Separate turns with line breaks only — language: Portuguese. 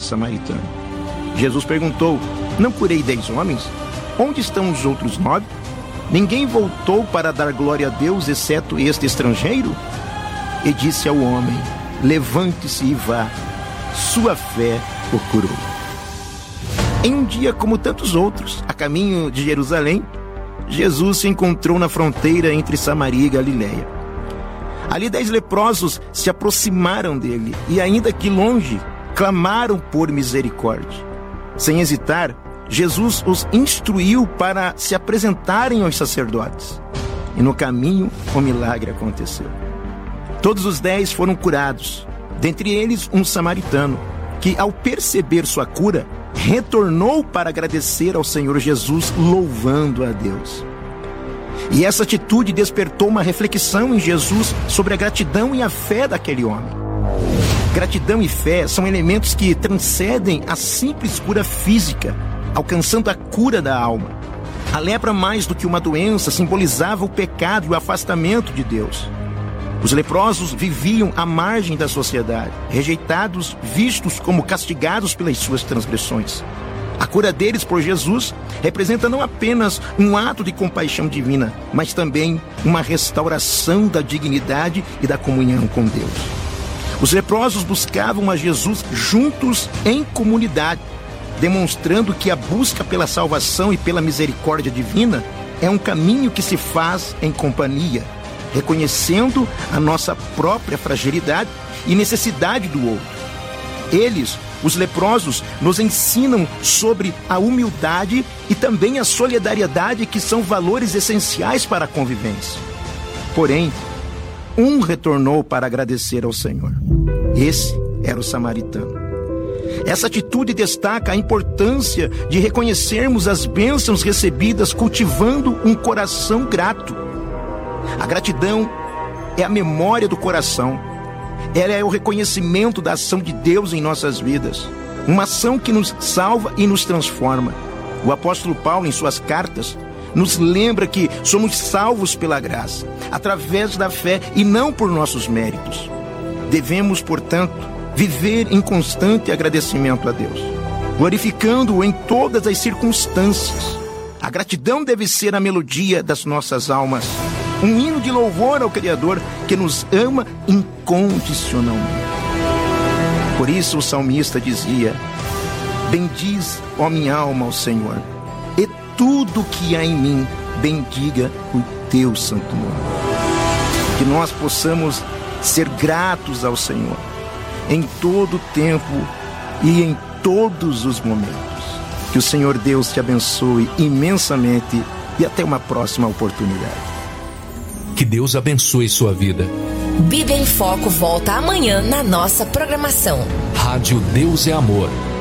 samaritano. Jesus perguntou: não curei 10 homens? Onde estão os outros 9? Ninguém voltou para dar glória a Deus, exceto este estrangeiro? E disse ao homem: levante-se e vá, sua fé o curou. Em um dia como tantos outros, a caminho de Jerusalém, Jesus se encontrou na fronteira entre Samaria e Galiléia. Ali 10 leprosos se aproximaram dele e, ainda que longe, clamaram por misericórdia. Sem hesitar, Jesus os instruiu para se apresentarem aos sacerdotes. E no caminho, o milagre aconteceu. Todos os 10 foram curados, dentre eles um samaritano, que, ao perceber sua cura, retornou para agradecer ao Senhor Jesus, louvando a Deus. E essa atitude despertou uma reflexão em Jesus sobre a gratidão e a fé daquele homem. Gratidão e fé são elementos que transcendem a simples cura física, alcançando a cura da alma. A lepra, mais do que uma doença, simbolizava o pecado e o afastamento de Deus. Os leprosos viviam à margem da sociedade, rejeitados, vistos como castigados pelas suas transgressões. A cura deles por Jesus representa não apenas um ato de compaixão divina, mas também uma restauração da dignidade e da comunhão com Deus. Os leprosos buscavam a Jesus juntos em comunidade, demonstrando que a busca pela salvação e pela misericórdia divina é um caminho que se faz em companhia, reconhecendo a nossa própria fragilidade e necessidade do outro. Eles, os leprosos, nos ensinam sobre a humildade e também a solidariedade, que são valores essenciais para a convivência. Porém, um retornou para agradecer ao Senhor. Esse era o samaritano. Essa atitude destaca a importância de reconhecermos as bênçãos recebidas cultivando um coração grato. A gratidão é a memória do coração. Ela é o reconhecimento da ação de Deus em nossas vidas. Uma ação que nos salva e nos transforma. O apóstolo Paulo, em suas cartas, nos lembra que somos salvos pela graça, através da fé e não por nossos méritos. Devemos, portanto, viver em constante agradecimento a Deus, glorificando-o em todas as circunstâncias. A gratidão deve ser a melodia das nossas almas, um hino de louvor ao Criador que nos ama incondicionalmente. Por isso o salmista dizia: bendiz, ó minha alma, ao Senhor, e tudo que há em mim, bendiga o teu santo nome. Que nós possamos ser gratos ao Senhor em todo o tempo e em todos os momentos. Que o Senhor Deus te abençoe imensamente e até uma próxima oportunidade.
Que Deus abençoe sua vida.
Bíblia em Foco volta amanhã na nossa programação.
Rádio Deus é Amor.